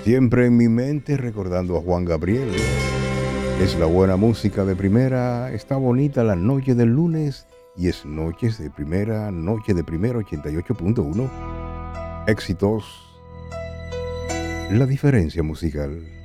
Siempre en mi mente recordando a Juan Gabriel. Es la buena música de primera, está bonita la noche del lunes y es noches de primera, noche de primera 88.1. Éxitos. La diferencia musical.